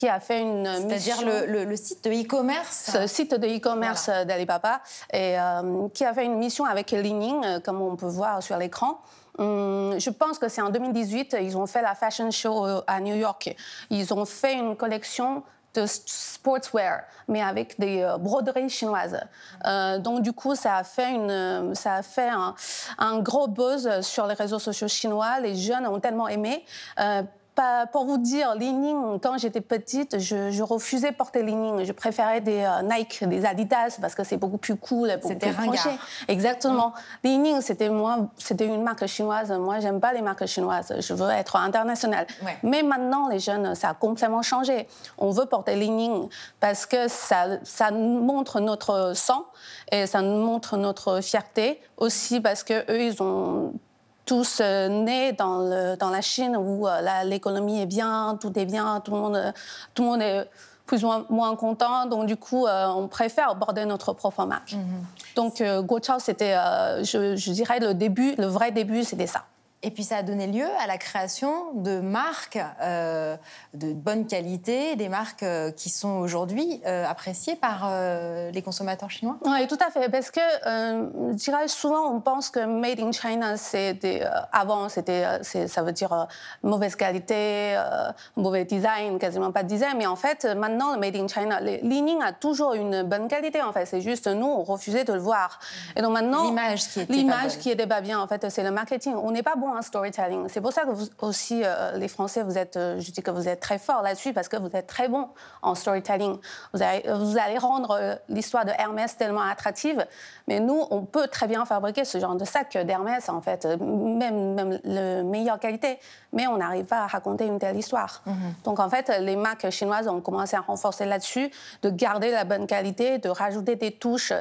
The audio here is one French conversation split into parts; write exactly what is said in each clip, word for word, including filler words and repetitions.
qui a fait une C'est-à-dire mission... le, le, le site de e-commerce. Ce site de e-commerce voilà. d'Alibaba, et euh, qui a fait une mission avec Li Ning, euh, comme on peut voir sur l'écran. Hum, je pense que c'est en deux mille dix-huit, ils ont fait la Fashion Show à New York. Ils ont fait une collection de sportswear, mais avec des euh, broderies chinoises. Euh, donc du coup, ça a fait, une, ça a fait un, un gros buzz sur les réseaux sociaux chinois. Les jeunes ont tellement aimé. Euh, Pas, pour vous dire, Li Ning, quand j'étais petite, je, je refusais porter Li Ning. Je préférais des euh, Nike, des Adidas, parce que c'est beaucoup plus cool, beaucoup c'était plus tranché. Exactement. Mmh. Li Ning, c'était, moi, c'était une marque chinoise. Moi, j'aime pas les marques chinoises. Je veux être internationale. Ouais. Mais maintenant, les jeunes, ça a complètement changé. On veut porter Li Ning parce que ça, ça montre notre sang et ça montre notre fierté. Aussi parce qu'eux, ils ont... tous euh, nés dans, le, dans la Chine où euh, la, l'économie est bien, tout est bien, tout le monde, tout le monde est plus ou moins, moins content. Donc, du coup, euh, on préfère border notre propre marque. Mm-hmm. Donc, euh, Guochao, c'était, euh, je, je dirais, le début, le vrai début, c'était ça. Et puis ça a donné lieu à la création de marques euh, de bonne qualité, des marques euh, qui sont aujourd'hui euh, appréciées par euh, les consommateurs chinois. Oui, tout à fait. Parce que euh, je dirais souvent, on pense que Made in China, c'est des, euh, avant, c'était, c'est, ça veut dire euh, mauvaise qualité, euh, mauvais design, quasiment pas de design. Mais en fait, maintenant, le Made in China, Li Ning a toujours une bonne qualité. En fait, c'est juste nous, on refusait de le voir. Et donc maintenant, l'image qui était l'image pas bonne. qui était pas bien. En fait, c'est le marketing. On n'est pas bon en storytelling. C'est pour ça que vous aussi, euh, les Français, vous êtes, euh, je dis que vous êtes très forts là-dessus parce que vous êtes très bons en storytelling. Vous allez, vous allez rendre euh, l'histoire de Hermès tellement attractive. Mais nous, on peut très bien fabriquer ce genre de sac d'Hermès, en fait, même, même la meilleure qualité. Mais on n'arrive pas à raconter une telle histoire. Mm-hmm. Donc, en fait, les marques chinoises ont commencé à renforcer là-dessus, de garder la bonne qualité, de rajouter des touches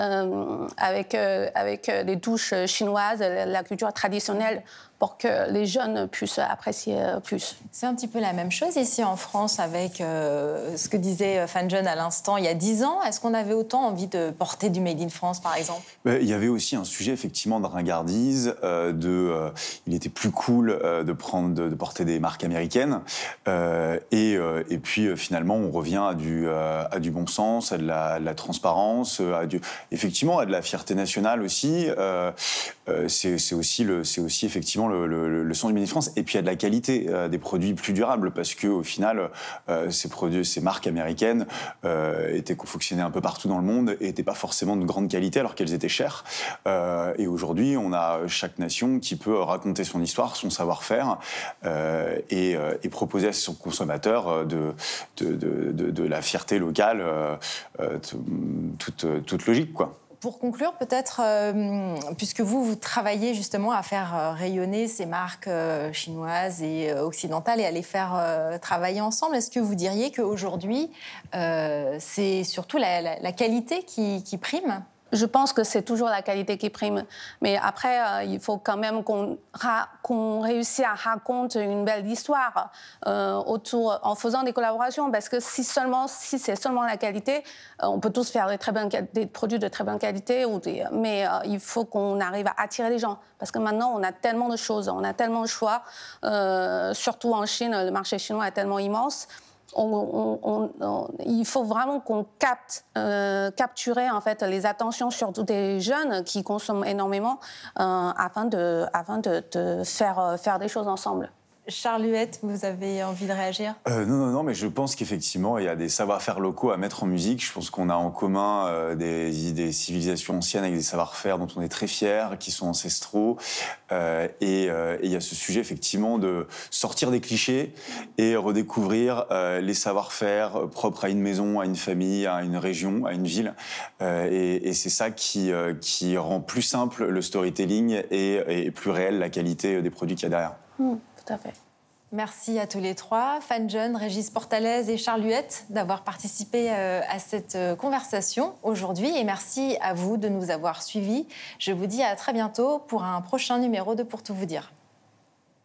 euh, avec, euh, avec des touches chinoises, la culture traditionnelle, pour que les jeunes puissent apprécier plus. C'est un petit peu la même chose ici en France avec euh, ce que disait Fan John à l'instant. Il y a dix ans, est-ce qu'on avait autant envie de porter du Made in France, par exemple ? Il y avait aussi un sujet, effectivement, de ringardise, euh, de, euh, il était plus cool euh, de, prendre, de, de porter des marques américaines. Euh, et, euh, et puis, euh, finalement, on revient à du, euh, à du bon sens, à de la, à de la transparence, à du, effectivement, à de la fierté nationale aussi. Euh, euh, c'est, c'est, aussi le, c'est aussi, effectivement, Le, le, le son du Made in France, et puis il y a de la qualité, euh, des produits plus durables, parce qu'au final, euh, ces, produits, ces marques américaines euh, étaient confectionnées un peu partout dans le monde et n'étaient pas forcément de grande qualité alors qu'elles étaient chères. Euh, et aujourd'hui, on a chaque nation qui peut raconter son histoire, son savoir-faire, euh, et, euh, et proposer à son consommateur de, de, de, de, de la fierté locale, euh, euh, toute, toute logique, quoi. Pour conclure, peut-être, euh, puisque vous, vous travaillez justement à faire euh, rayonner ces marques euh, chinoises et euh, occidentales et à les faire euh, travailler ensemble, est-ce que vous diriez qu'aujourd'hui, euh, c'est surtout la, la, la qualité qui, qui prime ? Je pense que c'est toujours la qualité qui prime. Mais après, euh, il faut quand même qu'on, ra- qu'on réussisse à raconter une belle histoire euh, autour, en faisant des collaborations. Parce que si, seulement, si c'est seulement la qualité, euh, on peut tous faire des, très bonnes, des produits de très bonne qualité. Ou des, mais euh, il faut qu'on arrive à attirer les gens. Parce que maintenant, on a tellement de choses, on a tellement de choix. Euh, surtout en Chine, le marché chinois est tellement immense. On, on, on, on, il faut vraiment qu'on capte, euh, capturer en fait les attentions surtout des jeunes qui consomment énormément euh, afin de, afin de, de faire, faire des choses ensemble. Charles Huette, vous avez envie de réagir ? euh, Non, non, non, mais je pense qu'effectivement, il y a des savoir-faire locaux à mettre en musique. Je pense qu'on a en commun euh, des, des civilisations anciennes avec des savoir-faire dont on est très fiers, qui sont ancestraux. Euh, et, euh, et il y a ce sujet, effectivement, de sortir des clichés et redécouvrir euh, les savoir-faire propres à une maison, à une famille, à une région, à une ville. Euh, et, et c'est ça qui, euh, qui rend plus simple le storytelling et, et plus réel la qualité des produits qu'il y a derrière. Mmh. Tout à fait. Merci à tous les trois, Fan John, Régis Portalez et Charles Huette, d'avoir participé à cette conversation aujourd'hui. Et merci à vous de nous avoir suivis. Je vous dis à très bientôt pour un prochain numéro de Pour tout vous dire.